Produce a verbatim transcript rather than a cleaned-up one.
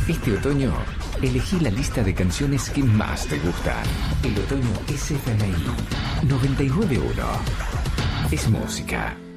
Este otoño, elegí la lista de canciones que más te gustan. El otoño es F M I noventa y nueve punto uno. Es música.